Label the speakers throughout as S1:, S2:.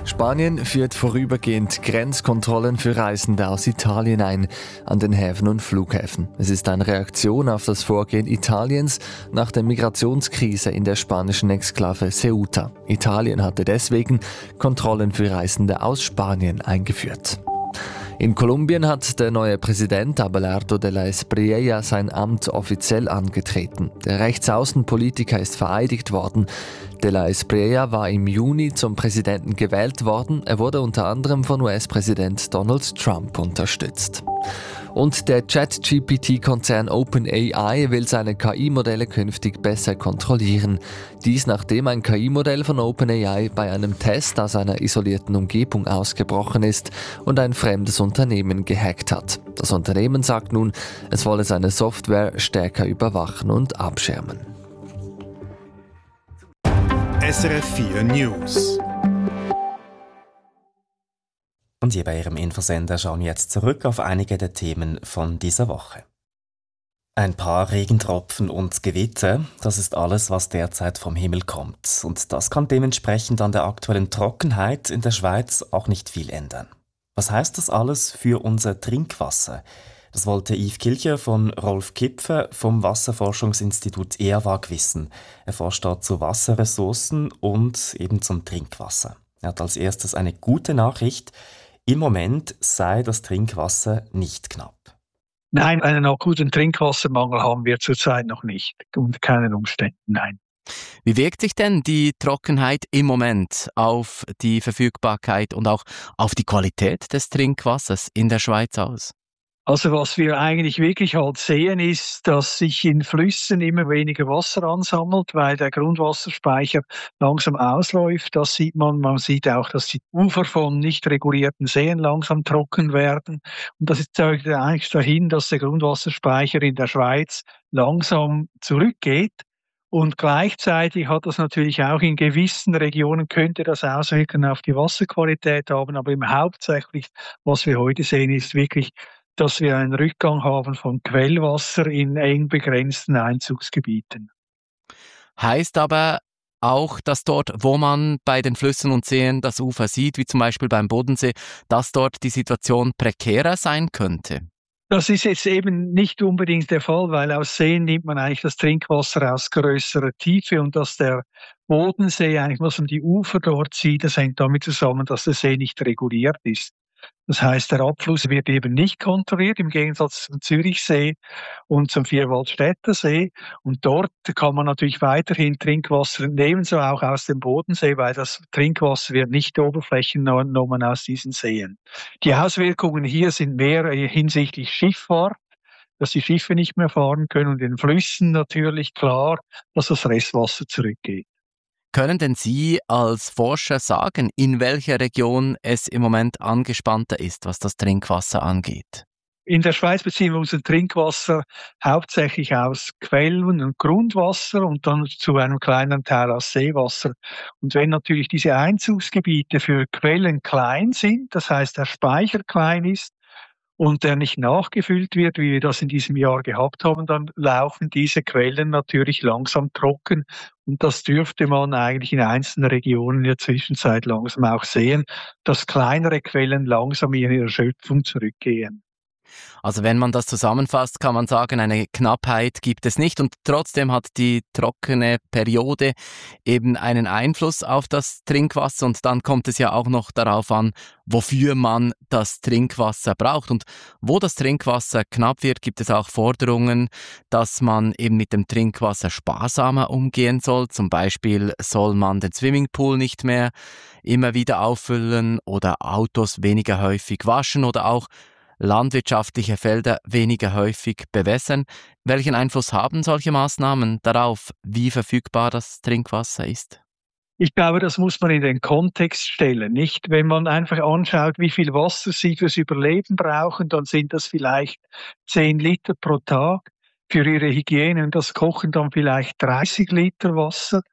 S1: Spanien führt vorübergehend Grenzkontrollen für Reisende aus Italien ein, an den Häfen und Flughäfen. Es ist eine Reaktion auf das Vorgehen Italiens nach der Migrationskrise in der spanischen Exklave Ceuta. Italien hatte deswegen Kontrollen für Reisende aus Spanien eingeführt. In Kolumbien hat der neue Präsident Abelardo de la Espriella sein Amt offiziell angetreten. Der Rechtsaußenpolitiker ist vereidigt worden. De la Espriella war im Juni zum Präsidenten gewählt worden. Er wurde unter anderem von US-Präsident Donald Trump unterstützt. Und der ChatGPT-Konzern OpenAI will seine KI-Modelle künftig besser kontrollieren. Dies nachdem ein KI-Modell von OpenAI bei einem Test aus einer isolierten Umgebung ausgebrochen ist und ein fremdes Unternehmen gehackt hat. Das Unternehmen sagt nun, es wolle seine Software stärker überwachen und abschirmen.
S2: SRF 4 News.
S3: Und hier bei Ihrem Infosender schauen wir jetzt zurück auf einige der Themen von dieser Woche. Ein paar Regentropfen und Gewitter, das ist alles, was derzeit vom Himmel kommt. Und das kann dementsprechend an der aktuellen Trockenheit in der Schweiz auch nicht viel ändern. Was heißt das alles für unser Trinkwasser? Das wollte Yves Kilcher von Rolf Kipfer vom Wasserforschungsinstitut EAWAG wissen. Er forscht dort zu Wasserressourcen und eben zum Trinkwasser. Er hat als erstes eine gute Nachricht. Im Moment sei das Trinkwasser nicht knapp.
S4: Nein, einen akuten Trinkwassermangel haben wir zurzeit noch nicht. Unter keinen Umständen, nein.
S5: Wie wirkt sich denn die Trockenheit im Moment auf die Verfügbarkeit und auch auf die Qualität des Trinkwassers in der Schweiz aus?
S4: Also was wir eigentlich wirklich halt sehen, ist, dass sich in Flüssen immer weniger Wasser ansammelt, weil der Grundwasserspeicher langsam ausläuft. Das sieht man. Man sieht auch, dass die Ufer von nicht regulierten Seen langsam trocken werden. Und das zeigt eigentlich dahin, dass der Grundwasserspeicher in der Schweiz langsam zurückgeht. Und gleichzeitig hat das natürlich auch in gewissen Regionen, könnte das Auswirkungen auf die Wasserqualität haben. Aber hauptsächlich, was wir heute sehen, ist wirklich, dass wir einen Rückgang haben von Quellwasser in eng begrenzten Einzugsgebieten.
S5: Heißt aber auch, dass dort, wo man bei den Flüssen und Seen das Ufer sieht, wie zum Beispiel beim Bodensee, dass dort die Situation prekärer sein könnte?
S4: Das ist jetzt eben nicht unbedingt der Fall, weil aus Seen nimmt man eigentlich das Trinkwasser aus größerer Tiefe und dass der Bodensee eigentlich nur um die Ufer dort zieht, das hängt damit zusammen, dass der See nicht reguliert ist. Das heißt, der Abfluss wird eben nicht kontrolliert, im Gegensatz zum Zürichsee und zum Vierwaldstätter See. Und dort kann man natürlich weiterhin Trinkwasser nehmen, so auch aus dem Bodensee, weil das Trinkwasser wird nicht oberflächengenommen aus diesen Seen. Die Auswirkungen hier sind mehr hinsichtlich Schifffahrt, dass die Schiffe nicht mehr fahren können und in den Flüssen natürlich klar, dass das Restwasser zurückgeht.
S5: Können denn Sie als Forscher sagen, in welcher Region es im Moment angespannter ist, was das Trinkwasser angeht?
S4: In der Schweiz beziehen wir unser Trinkwasser hauptsächlich aus Quellen und Grundwasser und dann zu einem kleinen Teil aus Seewasser. Und wenn natürlich diese Einzugsgebiete für Quellen klein sind, das heißt der Speicher klein ist, und der nicht nachgefüllt wird, wie wir das in diesem Jahr gehabt haben, dann laufen diese Quellen natürlich langsam trocken. Und das dürfte man eigentlich in einzelnen Regionen in der Zwischenzeit langsam auch sehen, dass kleinere Quellen langsam in ihre Erschöpfung zurückgehen.
S5: Also wenn man das zusammenfasst, kann man sagen, eine Knappheit gibt es nicht und trotzdem hat die trockene Periode eben einen Einfluss auf das Trinkwasser und dann kommt es ja auch noch darauf an, wofür man das Trinkwasser braucht. Und wo das Trinkwasser knapp wird, gibt es auch Forderungen, dass man eben mit dem Trinkwasser sparsamer umgehen soll. Zum Beispiel soll man den Swimmingpool nicht mehr immer wieder auffüllen oder Autos weniger häufig waschen oder auch landwirtschaftliche Felder weniger häufig bewässern. Welchen Einfluss haben solche Maßnahmen darauf, wie verfügbar das Trinkwasser ist?
S4: Ich glaube, das muss man in den Kontext stellen. Nicht, wenn man einfach anschaut, wie viel Wasser sie fürs Überleben brauchen, dann sind das vielleicht 10 Liter pro Tag. Für ihre Hygiene und das Kochen dann vielleicht 30 Liter Wasser.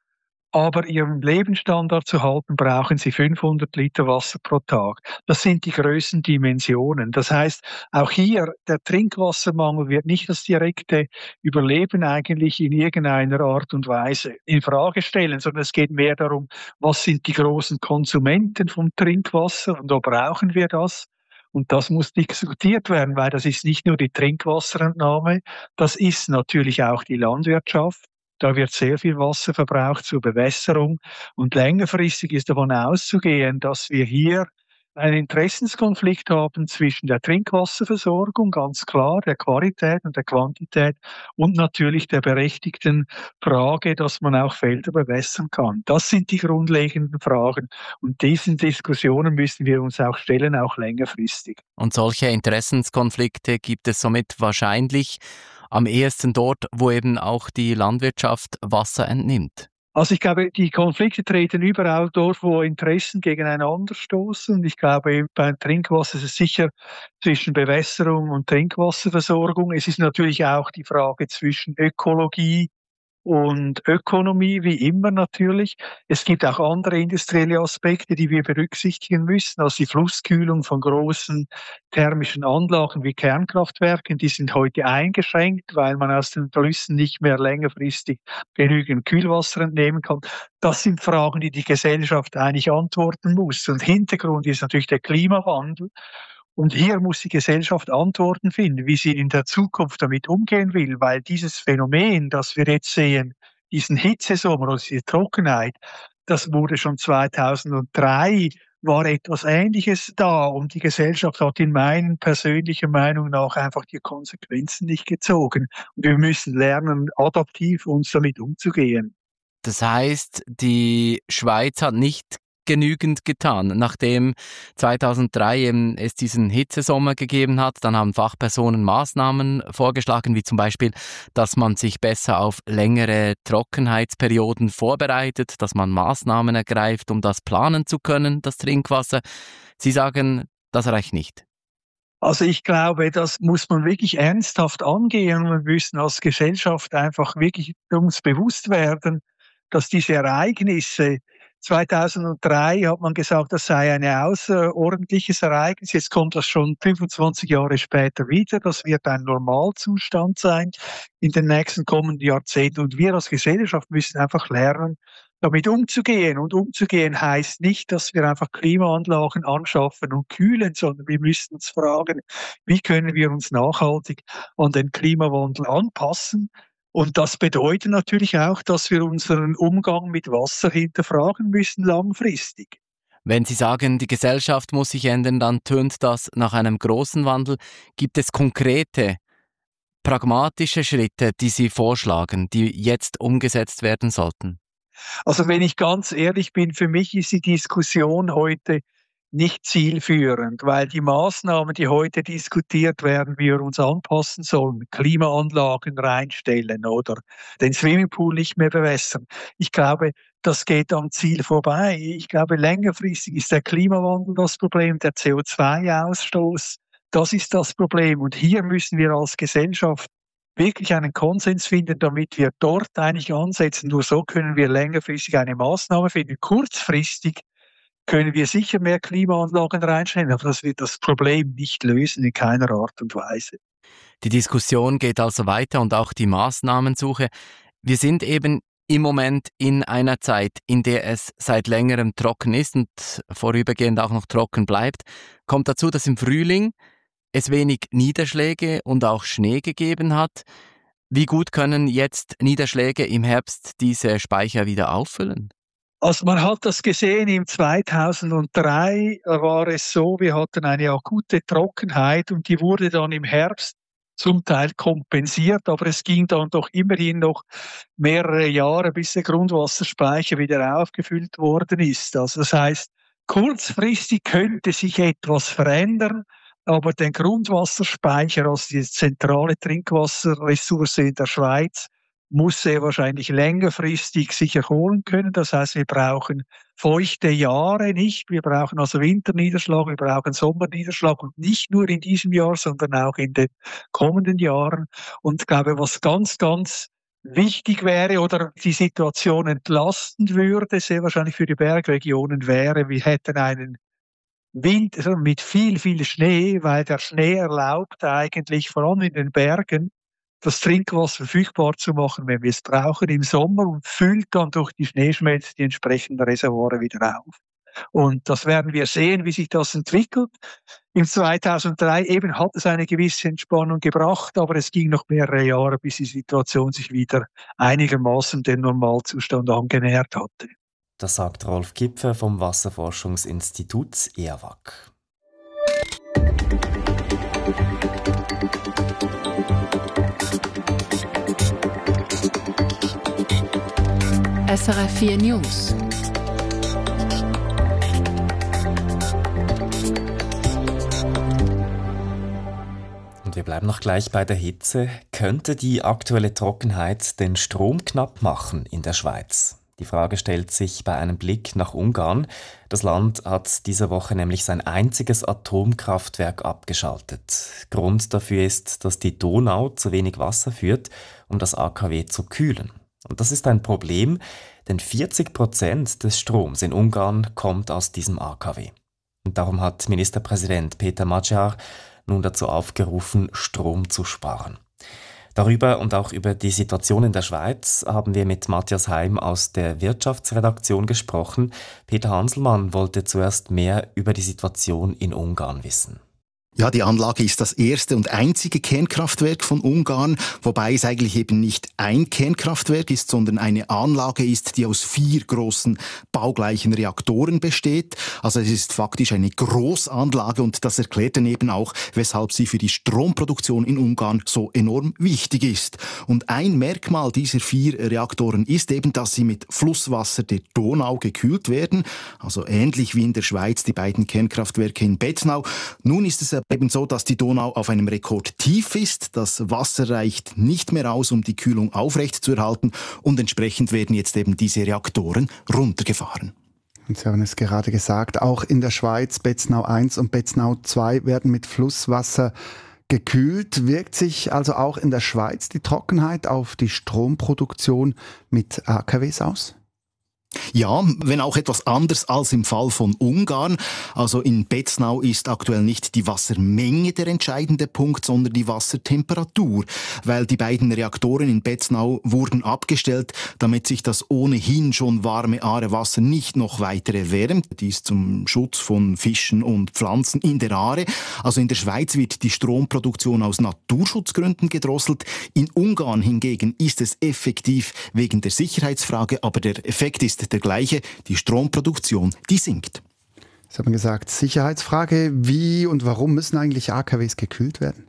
S4: aber ihren Lebensstandard zu halten, brauchen sie 500 Liter Wasser pro Tag. Das sind die Größendimensionen. Das heißt, auch hier, der Trinkwassermangel wird nicht das direkte Überleben eigentlich in irgendeiner Art und Weise in Frage stellen, sondern es geht mehr darum, was sind die großen Konsumenten vom Trinkwasser und wo brauchen wir das? Und das muss diskutiert werden, weil das ist nicht nur die Trinkwasserentnahme, das ist natürlich auch die Landwirtschaft. Da wird sehr viel Wasser verbraucht zur Bewässerung. Und längerfristig ist davon auszugehen, dass wir hier einen Interessenskonflikt haben zwischen der Trinkwasserversorgung, ganz klar, der Qualität und der Quantität und natürlich der berechtigten Frage, dass man auch Felder bewässern kann. Das sind die grundlegenden Fragen. Und diesen Diskussionen müssen wir uns auch stellen, auch längerfristig.
S5: Und solche Interessenskonflikte gibt es somit wahrscheinlich am ehesten dort, wo eben auch die Landwirtschaft Wasser entnimmt.
S4: Also ich glaube, die Konflikte treten überall dort, wo Interessen gegeneinander stoßen. Und ich glaube, beim Trinkwasser ist es sicher zwischen Bewässerung und Trinkwasserversorgung. Es ist natürlich auch die Frage zwischen Ökologie und Ökonomie, wie immer natürlich. Es gibt auch andere industrielle Aspekte, die wir berücksichtigen müssen, also die Flusskühlung von großen thermischen Anlagen wie Kernkraftwerken. Die sind heute eingeschränkt, weil man aus den Flüssen nicht mehr längerfristig genügend Kühlwasser entnehmen kann. Das sind Fragen, die die Gesellschaft eigentlich antworten muss. Und Hintergrund ist natürlich der Klimawandel. Und hier muss die Gesellschaft Antworten finden, wie sie in der Zukunft damit umgehen will, weil dieses Phänomen, das wir jetzt sehen, diesen Hitzesommer oder diese Trockenheit, das wurde schon 2003, war etwas Ähnliches da und die Gesellschaft hat in meiner persönlichen Meinung nach einfach die Konsequenzen nicht gezogen. Und wir müssen lernen, adaptiv uns damit umzugehen.
S5: Das heißt, die Schweiz hat nicht genügend getan. Nachdem 2003 eben es diesen Hitzesommer gegeben hat, dann haben Fachpersonen Maßnahmen vorgeschlagen, wie zum Beispiel, dass man sich besser auf längere Trockenheitsperioden vorbereitet, dass man Maßnahmen ergreift, um das planen zu können, das Trinkwasser. Sie sagen, das reicht nicht.
S4: Also ich glaube, das muss man wirklich ernsthaft angehen. Wir müssen als Gesellschaft einfach wirklich uns bewusst werden, dass diese Ereignisse 2003 hat man gesagt, das sei ein außerordentliches Ereignis. Jetzt kommt das schon 25 Jahre später wieder. Das wird ein Normalzustand sein in den nächsten kommenden Jahrzehnten. Und wir als Gesellschaft müssen einfach lernen, damit umzugehen. Und umzugehen heißt nicht, dass wir einfach Klimaanlagen anschaffen und kühlen, sondern wir müssen uns fragen, wie können wir uns nachhaltig an den Klimawandel anpassen? Und das bedeutet natürlich auch, dass wir unseren Umgang mit Wasser hinterfragen müssen langfristig.
S5: Wenn Sie sagen, die Gesellschaft muss sich ändern, dann tönt das nach einem großen Wandel. Gibt es konkrete, pragmatische Schritte, die Sie vorschlagen, die jetzt umgesetzt werden sollten?
S4: Also wenn ich ganz ehrlich bin, für mich ist die Diskussion heute nicht zielführend, weil die Maßnahmen, die heute diskutiert werden, wie wir uns anpassen sollen, Klimaanlagen reinstellen oder den Swimmingpool nicht mehr bewässern. Ich glaube, das geht am Ziel vorbei. Ich glaube, längerfristig ist der Klimawandel das Problem, der CO2-Ausstoß, das ist das Problem. Und hier müssen wir als Gesellschaft wirklich einen Konsens finden, damit wir dort eigentlich ansetzen. Nur so können wir längerfristig eine Maßnahme finden. Kurzfristig können wir sicher mehr Klimaanlagen reinstellen, aber das wird das Problem nicht lösen, in keiner Art und Weise.
S5: Die Diskussion geht also weiter und auch die Maßnahmensuche. Wir sind eben im Moment in einer Zeit, in der es seit längerem trocken ist und vorübergehend auch noch trocken bleibt. Kommt dazu, dass im Frühling es wenig Niederschläge und auch Schnee gegeben hat. Wie gut können jetzt Niederschläge im Herbst diese Speicher wieder auffüllen?
S4: Also man hat das gesehen, im 2003 war es so, wir hatten eine akute Trockenheit und die wurde dann im Herbst zum Teil kompensiert, aber es ging dann doch immerhin noch mehrere Jahre, bis der Grundwasserspeicher wieder aufgefüllt worden ist. Also das heißt, kurzfristig könnte sich etwas verändern, aber den Grundwasserspeicher, also die zentrale Trinkwasserressource in der Schweiz, muss er wahrscheinlich längerfristig sich erholen können. Das heißt, wir brauchen feuchte Jahre nicht. Wir brauchen also Winterniederschlag, wir brauchen Sommerniederschlag und nicht nur in diesem Jahr, sondern auch in den kommenden Jahren. Und ich glaube, was ganz, ganz wichtig wäre oder die Situation entlastend würde, sehr wahrscheinlich für die Bergregionen wäre, wir hätten einen Winter mit viel, viel Schnee, weil der Schnee erlaubt eigentlich vor allem in den Bergen, das Trinkwasser verfügbar zu machen, wenn wir es brauchen im Sommer und füllt dann durch die Schneeschmelze die entsprechenden Reservoire wieder auf. Und das werden wir sehen, wie sich das entwickelt. Im 2003 eben hat es eine gewisse Entspannung gebracht, aber es ging noch mehrere Jahre, bis die Situation sich wieder einigermaßen dem Normalzustand angenähert hatte.
S3: Das sagt Rolf Kipfer vom Wasserforschungsinstitut EAWAG.
S6: SRF 4 News.
S3: Und wir bleiben noch gleich bei der Hitze. Könnte die aktuelle Trockenheit den Strom knapp machen in der Schweiz? Die Frage stellt sich bei einem Blick nach Ungarn. Das Land hat diese Woche nämlich sein einziges Atomkraftwerk abgeschaltet. Grund dafür ist, dass die Donau zu wenig Wasser führt, um das AKW zu kühlen. Und das ist ein Problem, denn 40% des Stroms in Ungarn kommt aus diesem AKW. Und darum hat Ministerpräsident Peter Magyar nun dazu aufgerufen, Strom zu sparen. Darüber und auch über die Situation in der Schweiz haben wir mit Matthias Heim aus der Wirtschaftsredaktion gesprochen. Peter Hanselmann wollte zuerst mehr über die Situation in Ungarn wissen.
S7: Ja, die Anlage ist das erste und einzige Kernkraftwerk von Ungarn, wobei es eigentlich eben nicht ein Kernkraftwerk ist, sondern eine Anlage ist, die aus 4 großen baugleichen Reaktoren besteht. Also es ist faktisch eine Großanlage und das erklärt dann eben auch, weshalb sie für die Stromproduktion in Ungarn so enorm wichtig ist. Und ein Merkmal dieser 4 Reaktoren ist eben, dass sie mit Flusswasser der Donau gekühlt werden, also ähnlich wie in der Schweiz die beiden Kernkraftwerke in Betznau. Nun ist es eben so, dass die Donau auf einem Rekordtief ist. Das Wasser reicht nicht mehr aus, um die Kühlung aufrechtzuerhalten und entsprechend werden jetzt eben diese Reaktoren runtergefahren.
S8: Und Sie haben es gerade gesagt, auch in der Schweiz, Betznau 1 und Betznau 2 werden mit Flusswasser gekühlt. Wirkt sich also auch in der Schweiz die Trockenheit auf die Stromproduktion mit AKWs aus?
S7: Ja, wenn auch etwas anders als im Fall von Ungarn. Also in Betznau ist aktuell nicht die Wassermenge der entscheidende Punkt, sondern die Wassertemperatur. Weil die beiden Reaktoren in Betznau wurden abgestellt, damit sich das ohnehin schon warme Aarewasser nicht noch weiter erwärmt. Dies zum Schutz von Fischen und Pflanzen in der Aare. Also in der Schweiz wird die Stromproduktion aus Naturschutzgründen gedrosselt. In Ungarn hingegen ist es effektiv wegen der Sicherheitsfrage, aber der Effekt ist der gleiche, die Stromproduktion, die sinkt.
S8: Sie haben gesagt, Sicherheitsfrage, wie und warum müssen eigentlich AKWs gekühlt werden?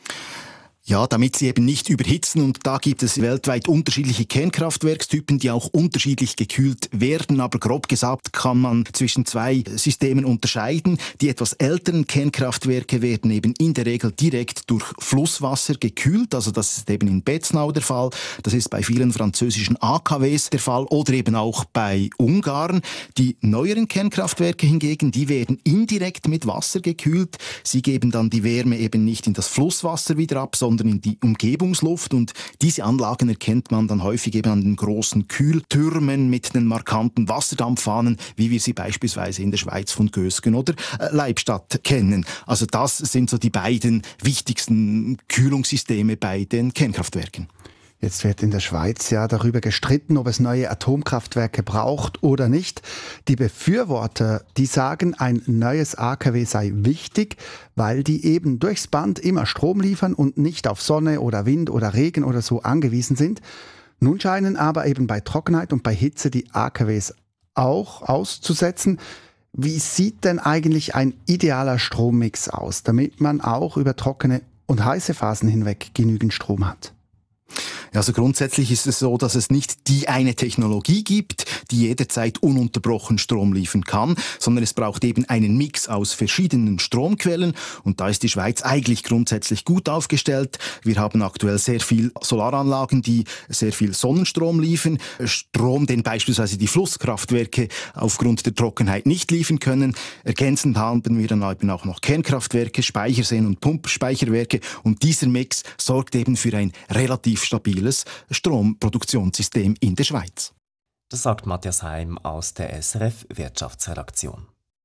S7: Ja, damit sie eben nicht überhitzen und da gibt es weltweit unterschiedliche Kernkraftwerkstypen, die auch unterschiedlich gekühlt werden, aber grob gesagt kann man zwischen 2 Systemen unterscheiden. Die etwas älteren Kernkraftwerke werden eben in der Regel direkt durch Flusswasser gekühlt, also das ist eben in Betznau der Fall, das ist bei vielen französischen AKWs der Fall oder eben auch bei Ungarn. Die neueren Kernkraftwerke hingegen, die werden indirekt mit Wasser gekühlt, sie geben dann die Wärme eben nicht in das Flusswasser wieder ab, sondern in die Umgebungsluft und diese Anlagen erkennt man dann häufig eben an den großen Kühltürmen mit den markanten Wasserdampffahnen, wie wir sie beispielsweise in der Schweiz von Gösgen oder Leibstadt kennen. Also das sind so die beiden wichtigsten Kühlungssysteme bei den Kernkraftwerken.
S8: Jetzt wird in der Schweiz ja darüber gestritten, ob es neue Atomkraftwerke braucht oder nicht. Die Befürworter, die sagen, ein neues AKW sei wichtig, weil die eben durchs Band immer Strom liefern und nicht auf Sonne oder Wind oder Regen oder so angewiesen sind. Nun scheinen aber eben bei Trockenheit und bei Hitze die AKWs auch auszusetzen. Wie sieht denn eigentlich ein idealer Strommix aus, damit man auch über trockene und heiße Phasen hinweg genügend Strom hat?
S7: Also grundsätzlich ist es so, dass es nicht die eine Technologie gibt, die jederzeit ununterbrochen Strom liefern kann, sondern es braucht eben einen Mix aus verschiedenen Stromquellen und da ist die Schweiz eigentlich grundsätzlich gut aufgestellt. Wir haben aktuell sehr viel Solaranlagen, die sehr viel Sonnenstrom liefern, Strom, den beispielsweise die Flusskraftwerke aufgrund der Trockenheit nicht liefern können. Ergänzend haben wir dann eben auch noch Kernkraftwerke, Speicherseen und Pumpspeicherwerke und dieser Mix sorgt eben für ein relativ stabiles stabiles Stromproduktionssystem in der Schweiz.
S3: Das sagt Matthias Heim aus der SRF Wirtschaftsredaktion.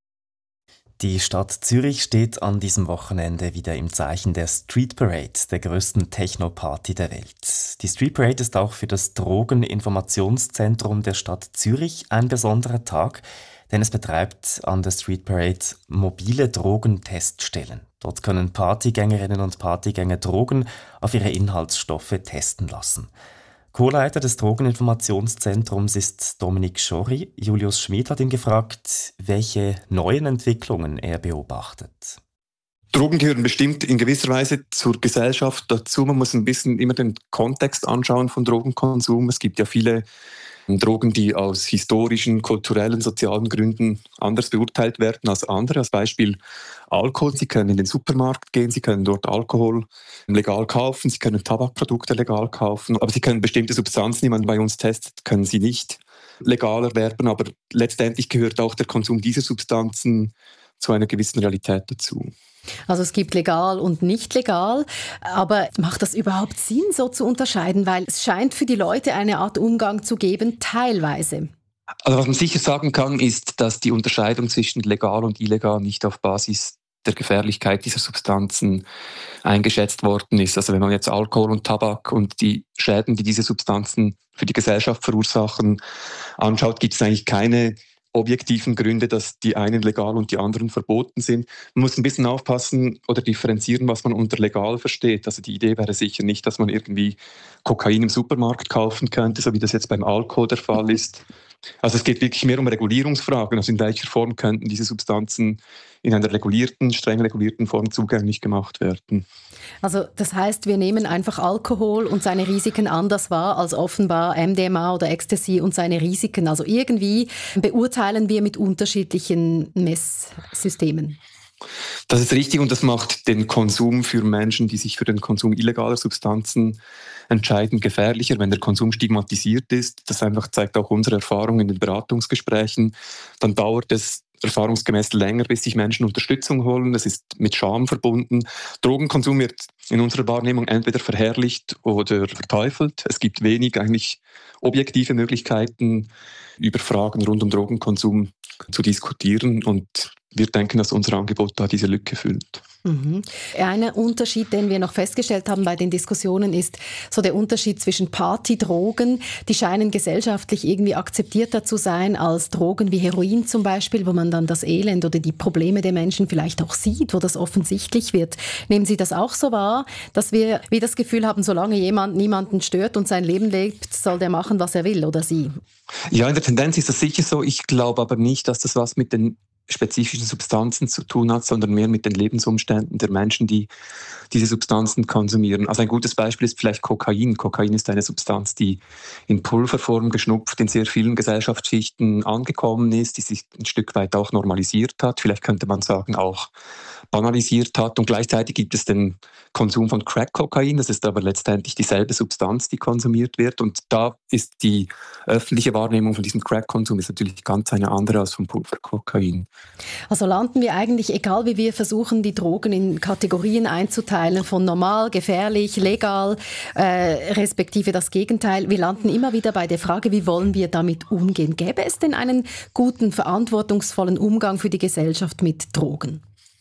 S3: Die Stadt Zürich steht an diesem Wochenende wieder im Zeichen der Street Parade, der größten Techno-Party der Welt. Die Street Parade ist auch für das Drogeninformationszentrum der Stadt Zürich ein besonderer Tag, denn es betreibt an der Street Parade mobile Drogenteststellen. Dort können Partygängerinnen und Partygänger Drogen auf ihre Inhaltsstoffe testen lassen. Co-Leiter des Drogeninformationszentrums ist Dominik Schori. Julius Schmid hat ihn gefragt, welche neuen Entwicklungen er beobachtet.
S6: Drogen gehören bestimmt in gewisser Weise zur Gesellschaft dazu. Man muss ein bisschen immer den Kontext anschauen von Drogenkonsum. Es gibt ja viele Drogen, die aus historischen, kulturellen, sozialen Gründen anders beurteilt werden als andere. Als Beispiel Alkohol. Sie können in den Supermarkt gehen, Sie können dort Alkohol legal kaufen, Sie können Tabakprodukte legal kaufen, aber Sie können bestimmte Substanzen, die man bei uns testet, können Sie nicht legal erwerben. Aber letztendlich gehört auch der Konsum dieser Substanzen zu einer gewissen Realität dazu.
S9: Also es gibt legal und nicht legal, aber macht das überhaupt Sinn, so zu unterscheiden? Weil es scheint für die Leute eine Art Umgang zu geben, teilweise.
S6: Also was man sicher sagen kann, ist, dass die Unterscheidung zwischen legal und illegal nicht auf Basis der Gefährlichkeit dieser Substanzen eingeschätzt worden ist. Also wenn man jetzt Alkohol und Tabak und die Schäden, die diese Substanzen für die Gesellschaft verursachen, anschaut, gibt es eigentlich keine objektiven Gründe, dass die einen legal und die anderen verboten sind. Man muss ein bisschen aufpassen oder differenzieren, was man unter legal versteht. Also die Idee wäre sicher nicht, dass man irgendwie Kokain im Supermarkt kaufen könnte, so wie das jetzt beim Alkohol der Fall ist. Also es geht wirklich mehr um Regulierungsfragen. Also in welcher Form könnten diese Substanzen in einer regulierten, streng regulierten Form zugänglich gemacht werden.
S9: Also das heißt, wir nehmen einfach Alkohol und seine Risiken anders wahr als offenbar MDMA oder Ecstasy und seine Risiken. Also irgendwie beurteilen wir mit unterschiedlichen Messsystemen.
S6: Das ist richtig und das macht den Konsum für Menschen, die sich für den Konsum illegaler Substanzen entscheiden, gefährlicher, wenn der Konsum stigmatisiert ist. Das einfach zeigt auch unsere Erfahrung in den Beratungsgesprächen. Dann dauert es erfahrungsgemäß länger, bis sich Menschen Unterstützung holen. Es ist mit Scham verbunden. Drogenkonsum wird in unserer Wahrnehmung entweder verherrlicht oder verteufelt. Es gibt wenig eigentlich objektive Möglichkeiten, über Fragen rund um Drogenkonsum zu diskutieren und wir denken, dass unser Angebot da diese Lücke füllt.
S9: Mhm. Ein Unterschied, den wir noch festgestellt haben bei den Diskussionen, ist so der Unterschied zwischen Partydrogen. Die scheinen gesellschaftlich irgendwie akzeptierter zu sein als Drogen wie Heroin zum Beispiel, wo man dann das Elend oder die Probleme der Menschen vielleicht auch sieht, wo das offensichtlich wird. Nehmen Sie das auch so wahr, dass wir wie das Gefühl haben, solange jemand niemanden stört und sein Leben lebt, soll der machen, was er will oder sie?
S6: Ja, in der Tendenz ist das sicher so. Ich glaube aber nicht, dass das was mit den spezifischen Substanzen zu tun hat, sondern mehr mit den Lebensumständen der Menschen, die diese Substanzen konsumieren. Also ein gutes Beispiel ist vielleicht Kokain. Kokain ist eine Substanz, die in Pulverform geschnupft in sehr vielen Gesellschaftsschichten angekommen ist, die sich ein Stück weit auch normalisiert hat. Vielleicht könnte man sagen, auch banalisiert hat. Und gleichzeitig gibt es den Konsum von Crack-Kokain. Das ist aber letztendlich dieselbe Substanz, die konsumiert wird. Und da ist die öffentliche Wahrnehmung von diesem Crack-Konsum ist natürlich ganz eine andere als vom Pulverkokain.
S9: Also landen wir eigentlich, egal wie wir versuchen, die Drogen in Kategorien einzuteilen, von normal, gefährlich, legal, respektive das Gegenteil. Wir landen immer wieder bei der Frage, wie wollen wir damit umgehen? Gäbe es denn einen guten, verantwortungsvollen Umgang für die Gesellschaft mit Drogen?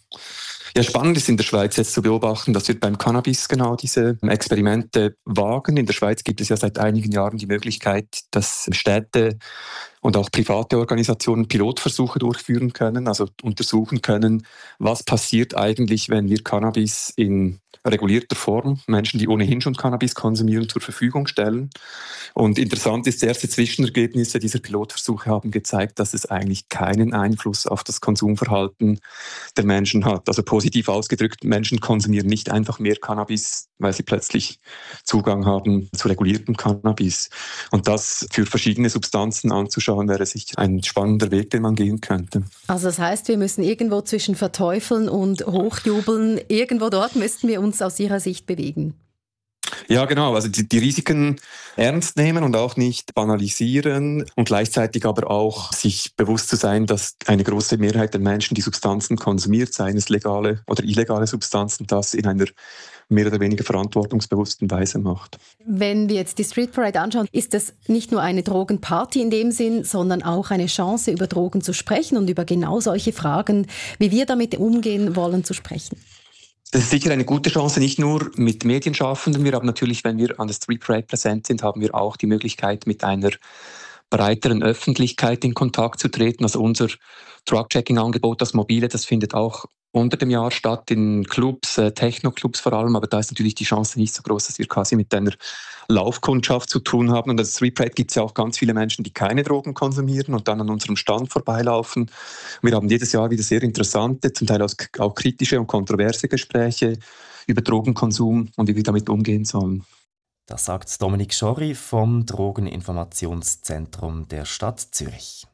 S6: Ja, spannend ist in der Schweiz jetzt zu beobachten, dass wir beim Cannabis genau diese Experimente wagen. In der Schweiz gibt es ja seit einigen Jahren die Möglichkeit, dass Städte und auch private Organisationen Pilotversuche durchführen können, also untersuchen können, was passiert eigentlich, wenn wir Cannabis in regulierter Form Menschen, die ohnehin schon Cannabis konsumieren, zur Verfügung stellen. Und interessant ist, erste Zwischenergebnisse dieser Pilotversuche haben gezeigt, dass es eigentlich keinen Einfluss auf das Konsumverhalten der Menschen hat. Also positiv ausgedrückt, Menschen konsumieren nicht einfach mehr Cannabis, weil sie plötzlich Zugang haben zu reguliertem Cannabis. Und das für verschiedene Substanzen anzuschauen, wäre sicher ein spannender Weg, den man gehen könnte.
S9: Also das heißt, wir müssen irgendwo zwischen verteufeln und hochjubeln, irgendwo dort müssten wir uns aus Ihrer Sicht bewegen.
S6: Ja, genau. Also die Risiken ernst nehmen und auch nicht banalisieren und gleichzeitig aber auch sich bewusst zu sein, dass eine große Mehrheit der Menschen die Substanzen konsumiert, seien es legale oder illegale Substanzen, das in einer mehr oder weniger verantwortungsbewussten Weise macht.
S9: Wenn wir jetzt die Street Parade anschauen, ist das nicht nur eine Drogenparty in dem Sinn, sondern auch eine Chance, über Drogen zu sprechen und über genau solche Fragen, wie wir damit umgehen wollen, zu sprechen.
S6: Das ist sicher eine gute Chance, nicht nur mit Medienschaffenden. Wir haben natürlich, wenn wir an der Street Parade präsent sind, haben wir auch die Möglichkeit, mit einer breiteren Öffentlichkeit in Kontakt zu treten. Also unser Drug-Checking-Angebot, das mobile, das findet auch unter dem Jahr statt in Clubs, Techno-Clubs vor allem, aber da ist natürlich die Chance nicht so groß, dass wir quasi mit einer Laufkundschaft zu tun haben. Und an der Street Parade gibt es ja auch ganz viele Menschen, die keine Drogen konsumieren und dann an unserem Stand vorbeilaufen. Wir haben jedes Jahr wieder sehr interessante, zum Teil auch kritische und kontroverse Gespräche über Drogenkonsum und wie wir damit umgehen sollen.
S3: Das sagt Dominik Schorri vom Drogeninformationszentrum der Stadt Zürich.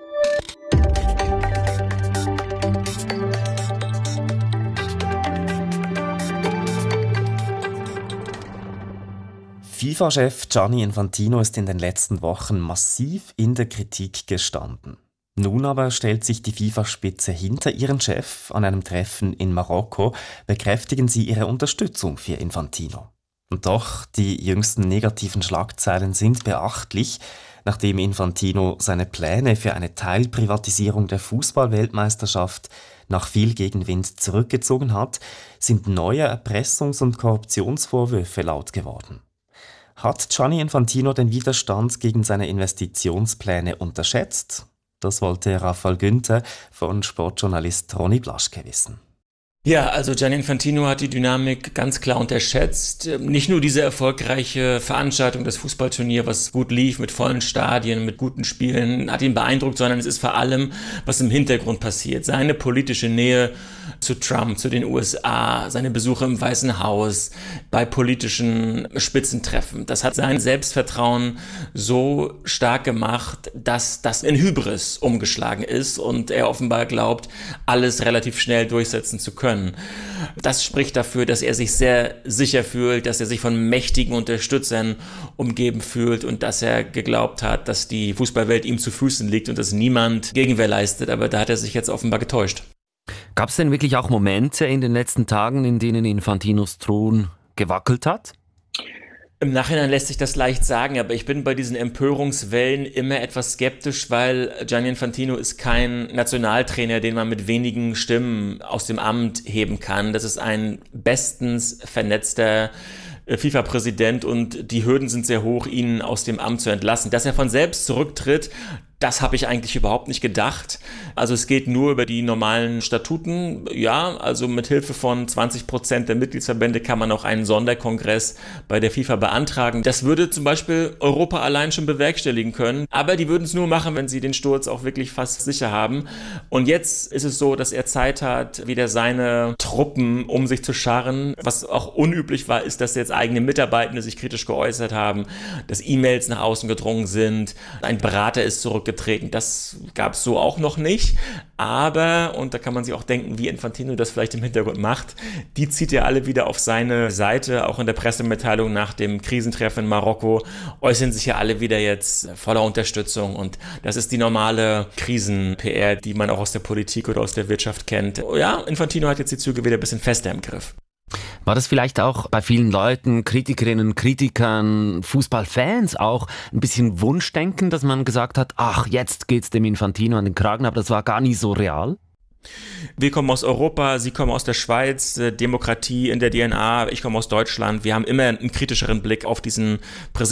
S3: FIFA-Chef Gianni Infantino ist in den letzten Wochen massiv in der Kritik gestanden. Nun aber stellt sich die FIFA-Spitze hinter ihren Chef. An einem Treffen in Marokko bekräftigen sie ihre Unterstützung für Infantino. Und doch, die jüngsten negativen Schlagzeilen sind beachtlich. Nachdem Infantino seine Pläne für eine Teilprivatisierung der Fußball-Weltmeisterschaft nach viel Gegenwind zurückgezogen hat, sind neue Erpressungs- und Korruptionsvorwürfe laut geworden. Hat Gianni Infantino den Widerstand gegen seine Investitionspläne unterschätzt? Das wollte Raphael Günther von Sportjournalist Ronny Blaschke wissen.
S10: Ja, also Gianni Infantino hat die Dynamik ganz klar unterschätzt. Nicht nur diese erfolgreiche Veranstaltung, das Fußballturnier, was gut lief, mit vollen Stadien, mit guten Spielen, hat ihn beeindruckt, sondern es ist vor allem, was im Hintergrund passiert. Seine politische Nähe zu Trump, zu den USA, seine Besuche im Weißen Haus, bei politischen Spitzentreffen. Das hat sein Selbstvertrauen so stark gemacht, dass das in Hybris umgeschlagen ist und er offenbar glaubt, alles relativ schnell durchsetzen zu können. Das spricht dafür, dass er sich sehr sicher fühlt, dass er sich von mächtigen Unterstützern umgeben fühlt und dass er geglaubt hat, dass die Fußballwelt ihm zu Füßen liegt und dass niemand Gegenwehr leistet. Aber da hat er sich jetzt offenbar getäuscht.
S11: Gab es denn wirklich auch Momente in den letzten Tagen, in denen Infantinos Thron gewackelt hat?
S10: Im Nachhinein lässt sich das leicht sagen, aber ich bin bei diesen Empörungswellen immer etwas skeptisch, weil Gianni Infantino ist kein Nationaltrainer, den man mit wenigen Stimmen aus dem Amt heben kann. Das ist ein bestens vernetzter FIFA-Präsident und die Hürden sind sehr hoch, ihn aus dem Amt zu entlassen. Dass er von selbst zurücktritt, das habe ich eigentlich überhaupt nicht gedacht. Also es geht nur über die normalen Statuten. Ja, also mit Hilfe von 20% der Mitgliedsverbände kann man auch einen Sonderkongress bei der FIFA beantragen. Das würde zum Beispiel Europa allein schon bewerkstelligen können. Aber die würden es nur machen, wenn sie den Sturz auch wirklich fast sicher haben. Und jetzt ist es so, dass er Zeit hat, wieder seine Truppen um sich zu scharren. Was auch unüblich war, ist, dass jetzt eigene Mitarbeitende sich kritisch geäußert haben, dass E-Mails nach außen gedrungen sind. Ein Berater ist zurückgetreten. Das gab es so auch noch nicht. Aber, und da kann man sich auch denken, wie Infantino das vielleicht im Hintergrund macht, die zieht er alle wieder auf seine Seite. Auch in der Pressemitteilung nach dem Krisentreffen in Marokko äußern sich ja alle wieder jetzt voller Unterstützung. Und das ist die normale Krisen-PR, die man auch aus der Politik oder aus der Wirtschaft kennt. Ja, Infantino hat jetzt die Züge wieder ein bisschen fester im Griff.
S11: War das vielleicht auch bei vielen Leuten, Kritikerinnen, Kritikern, Fußballfans auch ein bisschen Wunschdenken, dass man gesagt hat, ach, jetzt geht's dem Infantino an den Kragen, aber das war gar nicht so real?
S10: Wir kommen aus Europa, Sie kommen aus der Schweiz, Demokratie in der DNA, ich komme aus Deutschland. Wir haben immer einen kritischeren Blick auf diesen Präsidenten